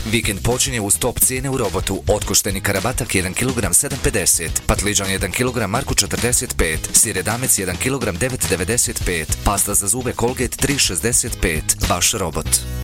Vikend počinje uz top cijene u Robotu. Otkošteni karabatak 1 kg 7,50, patliđan 1 kg Marku 45, sir edamec 1 kg 9,95, pasta za zube Colgate 3,65. Vaš Robot.